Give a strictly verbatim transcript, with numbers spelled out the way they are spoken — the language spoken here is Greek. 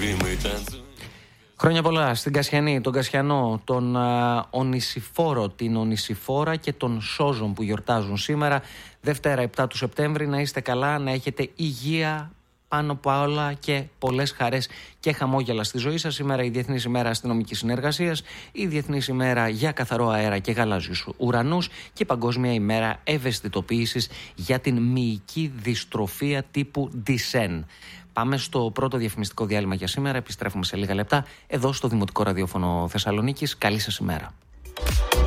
Χρόνια πολλά στην Κασιανή, τον Κασιανό, τον α, Ονησιφόρο, την Ονησιφόρα και τον Σόζον που γιορτάζουν σήμερα, Δευτέρα επτά του Σεπτέμβρη. Να είστε καλά, να έχετε υγεία πάνω από όλα και πολλές χαρές και χαμόγελα στη ζωή σας. Σήμερα η Διεθνής ημέρα αστυνομικής συνεργασίας, η Διεθνής ημέρα για καθαρό αέρα και γαλάζιους ουρανούς και η Παγκόσμια ημέρα ευαισθητοποίησης για την μυϊκή δυστροφία τύπου Ντισέν. Πάμε στο πρώτο διαφημιστικό διάλειμμα για σήμερα. Επιστρέφουμε σε λίγα λεπτά εδώ στο Δημοτικό Ραδιόφωνο Θεσσαλονίκης. Καλή σας ημέρα.